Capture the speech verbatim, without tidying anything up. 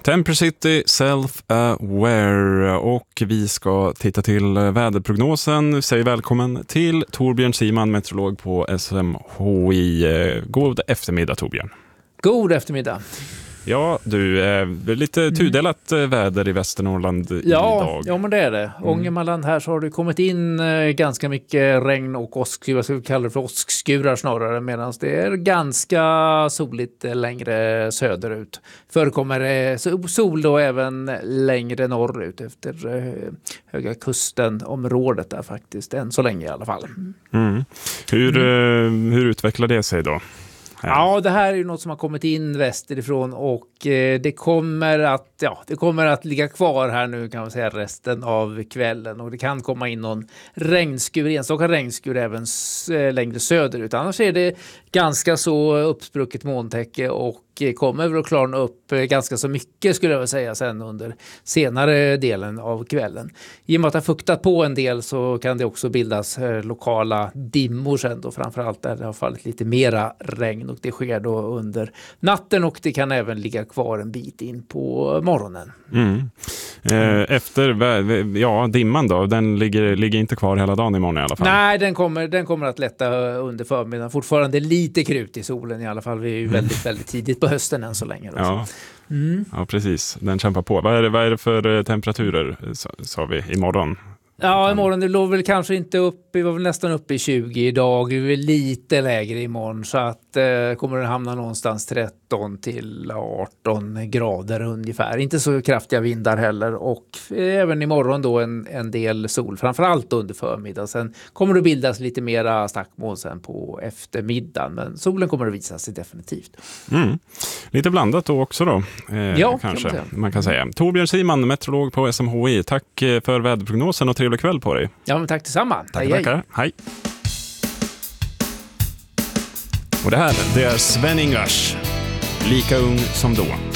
Temper City Self-Aware, och vi ska titta till väderprognosen. Säg välkommen till Torbjörn Siman, meteorolog på S M H I. God eftermiddag, Torbjörn. God eftermiddag. Ja, du, är lite tudelat mm. väder i Västernorrland ja, idag. Ja, men det är det. Mm. Ångermanland här så har det kommit in ganska mycket regn och åskskurar, jag skulle kalla det för åskskurar snarare, medan det är ganska soligt längre söderut. Förekommer sol då även längre norrut efter Höga Kusten-området där faktiskt, än så länge i alla fall. Mm. Hur, mm. hur utvecklar det sig då? Ja, det här är ju något som har kommit in västerifrån och eh, det kommer att ja, det kommer att ligga kvar här nu, kan man säga, resten av kvällen, och det kan komma in någon regnskur, enstaka regnskur även s- längre söderut. Annars är det ganska så uppsprucket molntäcke och kommer väl att klarna upp ganska så mycket, skulle jag väl säga, sen under senare delen av kvällen. I och med att det har fuktat på en del så kan det också bildas eh, lokala dimmor sen då, framförallt där det har fallit lite mera regn, och det sker då under natten, och det kan även ligga kvar en bit in på morgonen. Mm. Eh, efter ja, dimman då, den ligger, ligger inte kvar hela dagen imorgon i alla fall? Nej, den kommer, den kommer att lätta under förmiddagen. Fortfarande lite krut i solen i alla fall. Vi är ju väldigt, väldigt tidigt på hösten än så länge. Ja. Mm. Ja, precis. Den kämpar på. Vad är det, vad är det för temperaturer, sa vi, imorgon? Ja, imorgon det låg väl kanske inte upp, vi var väl nästan uppe i tjugo idag, vi är väl lite lägre imorgon, så att eh, kommer den hamna någonstans tretton till arton grader ungefär. Inte så kraftiga vindar heller, och eh, även imorgon då en, en del sol, framförallt under förmiddagen. Sen kommer det bildas lite mera stackmoln sen på eftermiddagen, men solen kommer att visa sig definitivt. Mm. Lite blandat då också då, eh, ja, kanske kan man, man kan säga. Torbjörn Siman, meteorolog på S M H I, tack för väderprognosen och trevlig kväll på dig. Ja, men tack detsamma. Tack, hej, tackar. Hej. Och det här, det är Sven Ingvars, lika ung som då.